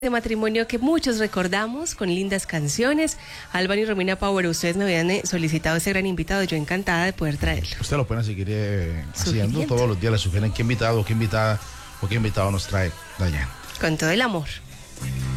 de matrimonio que muchos recordamos con lindas canciones. Álvaro y Romina Power, ustedes me habían solicitado ese gran invitado. Yo encantada de poder traerlo. Usted lo puede seguir haciendo todos los días. Le sugieren qué invitado, qué invitada o qué invitado nos trae Dayan. Con todo el amor.